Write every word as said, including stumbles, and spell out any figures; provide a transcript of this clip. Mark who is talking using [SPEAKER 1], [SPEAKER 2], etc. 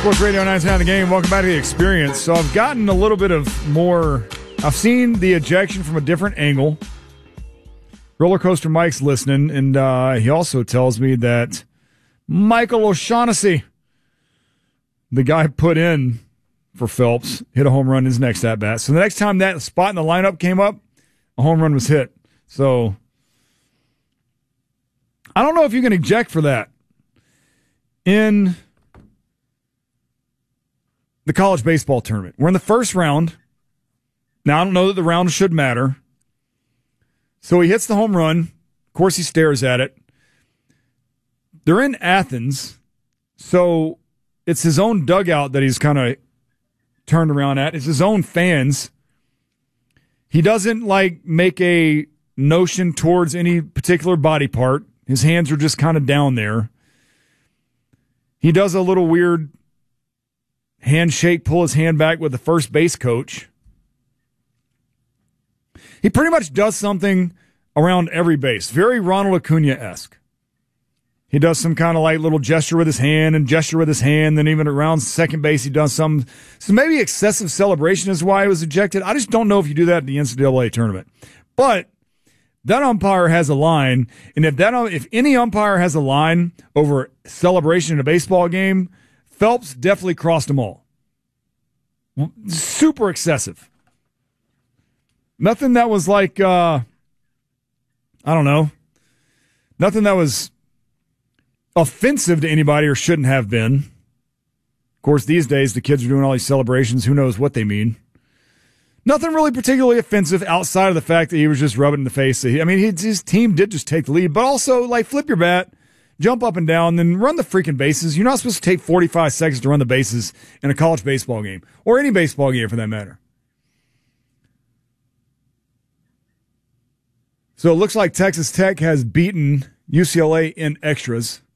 [SPEAKER 1] Sports Radio ninety-nine The Game. Welcome back to The Experience. So I've gotten a little bit of more. I've seen the ejection from a different angle. Roller Coaster Mike's listening, and uh, he also tells me that Michael O'Shaughnessy, the guy put in for Phelps, hit a home run in his next at-bat. So the next time that spot in the lineup came up, a home run was hit. So I don't know if you can eject for that. In the college baseball tournament, we're in the first round. Now, I don't know that the round should matter. So he hits the home run. Of course, he stares at it. They're in Athens, so it's his own dugout that he's kind of turned around at. It's his own fans. He doesn't, like, make a notion towards any particular body part. His hands are just kind of down there. He does a little weird handshake, pull his hand back with the first base coach. He pretty much does something around every base. Very Ronald Acuna-esque. He does some kind of like little gesture with his hand and gesture with his hand. Then even around second base, he does some. So maybe excessive celebration is why he was ejected. I just don't know if you do that in the N C double A tournament. But that umpire has a line, and if that if any umpire has a line over celebration in a baseball game, Phelps definitely crossed them all. Super excessive. Nothing that was like, uh, I don't know, nothing that was offensive to anybody or shouldn't have been. Of course, these days, the kids are doing all these celebrations. Who knows what they mean? Nothing really particularly offensive outside of the fact that he was just rubbing in the face. I mean, his, his team did just take the lead, but also, like, flip your bat, jump up and down, then run the freaking bases. You're not supposed to take forty-five seconds to run the bases in a college baseball game, or any baseball game for that matter. So it looks like Texas Tech has beaten U C L A in extras.